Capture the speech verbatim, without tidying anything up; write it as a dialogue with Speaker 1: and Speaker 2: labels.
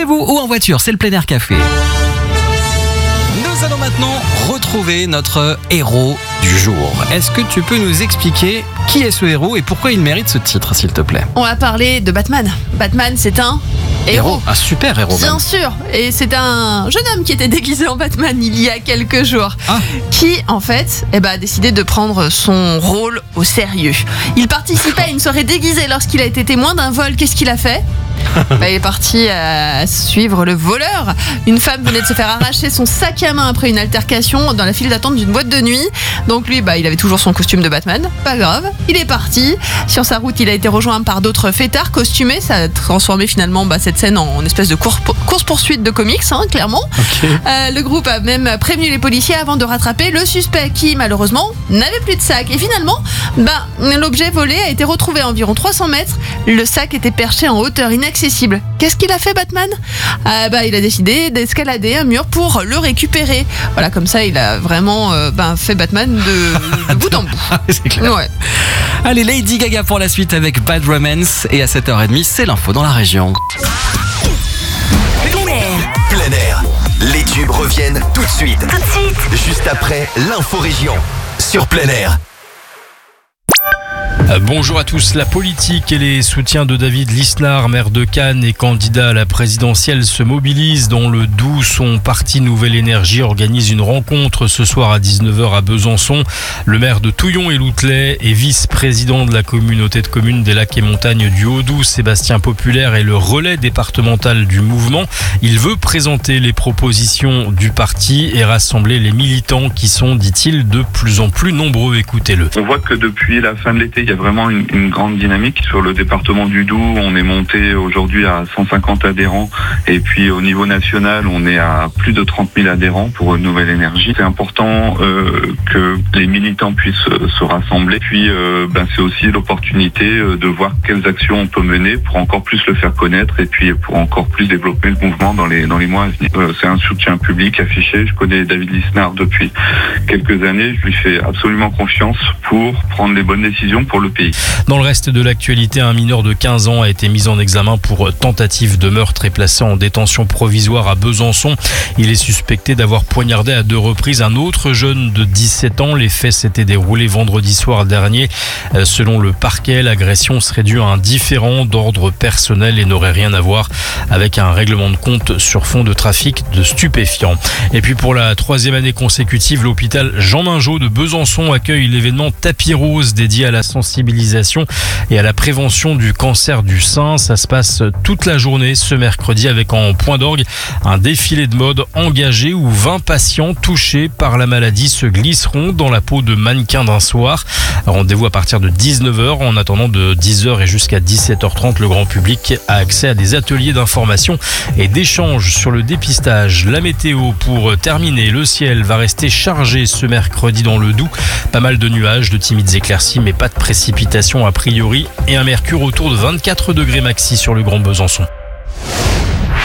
Speaker 1: chez vous ou en voiture, c'est le Plein Air Café. Nous allons maintenant retrouver notre héros du jour. Est-ce que tu peux nous expliquer qui est ce héros et pourquoi il mérite ce titre, s'il te plaît?
Speaker 2: On va parler de Batman. Batman, c'est un héros.
Speaker 1: Un super héros.
Speaker 2: Bien
Speaker 1: même.
Speaker 2: sûr. Et c'est un jeune homme qui était déguisé en Batman il y a quelques jours.
Speaker 1: Ah.
Speaker 2: Qui, en fait, eh ben, a décidé de prendre son rôle au sérieux. Il participait à une soirée déguisée lorsqu'il a été témoin d'un vol. Qu'est-ce qu'il a fait? Bah, il est parti à suivre le voleur. Une femme venait de se faire arracher son sac à main après une altercation dans la file d'attente d'une boîte de nuit. Donc lui, bah, il avait toujours son costume de Batman. Pas grave, il est parti. Sur sa route, il a été rejoint par d'autres fêtards costumés. Ça a transformé finalement bah, cette scène en espèce de course- course-poursuite de comics, hein, clairement.
Speaker 1: Okay.
Speaker 2: Euh, le groupe a même prévenu les policiers avant de rattraper le suspect qui, malheureusement, n'avait plus de sac. Et finalement, bah, l'objet volé a été retrouvé à environ trois cents mètres. Le sac était perché en hauteur inaccessible. Qu'est-ce qu'il a fait, Batman? euh, bah, Il a décidé d'escalader un mur pour le récupérer. Voilà, comme ça, il a vraiment euh, bah, fait Batman de, de bout en bout.
Speaker 1: C'est clair.
Speaker 2: Ouais.
Speaker 1: Allez, Lady Gaga pour la suite avec Bad Romance. Et à sept heures trente, c'est l'info dans la région.
Speaker 3: Plein air.
Speaker 4: Plein air. Les tubes reviennent tout de suite.
Speaker 3: Tout de suite.
Speaker 4: Juste après l'info région. Sur Plein air.
Speaker 5: Bonjour à tous. La politique et les soutiens de David Lisnard, maire de Cannes et candidat à la présidentielle, se mobilisent. Dans le Doubs, son parti Nouvelle Énergie organise une rencontre ce soir à dix-neuf heures à Besançon. Le maire de Touillon et Loutelet et vice-président de la communauté de communes des Lacs et Montagnes du Haut-Doubs, Sébastien Populaire, est le relais départemental du mouvement. Il veut présenter les propositions du parti et rassembler les militants qui sont, dit-il, de plus en plus nombreux. Écoutez-le.
Speaker 6: On voit que depuis la fin de l'été, il y a vraiment une, une grande dynamique. Sur le département du Doubs, on est monté aujourd'hui à cent cinquante adhérents. Et puis au niveau national, on est à plus de trente mille adhérents pour Nouvelle Énergie. C'est important euh, que les militants puissent euh, se rassembler. Puis euh, ben, c'est aussi l'opportunité euh, de voir quelles actions on peut mener pour encore plus le faire connaître et puis pour encore plus développer le mouvement dans les, dans les mois à venir. Euh, c'est un soutien public affiché. Je connais David Lisnard depuis quelques années. Je lui fais absolument confiance pour prendre les bonnes décisions pour le pays.
Speaker 5: Dans le reste de l'actualité, un mineur de quinze ans a été mis en examen pour tentative de meurtre et placé en détention provisoire à Besançon. Il est suspecté d'avoir poignardé à deux reprises un autre jeune de dix-sept ans. Les faits s'étaient déroulés vendredi soir dernier. Selon le parquet, l'agression serait due à un différend d'ordre personnel et n'aurait rien à voir avec un règlement de compte sur fond de trafic de stupéfiants. Et puis pour la troisième année consécutive, l'hôpital Jean Mingeot de Besançon accueille l'événement Tapis Rose dédié à la sensibilisation et à la prévention du cancer du sein. Ça se passe toute la journée ce mercredi avec en point d'orgue un défilé de mode engagé où vingt patients touchés par la maladie se glisseront dans la peau de mannequins d'un soir. Rendez-vous à partir de dix-neuf heures. En attendant, de dix heures et jusqu'à dix-sept heures trente, le grand public a accès à des ateliers d'information et d'échange sur le dépistage. La météo pour terminer, le ciel va rester chargé ce mercredi dans le Doubs. Pas mal de nuages, de timides éclaircies, mais pas de précipitations a priori et un mercure autour de vingt-quatre degrés maxi sur le Grand Besançon.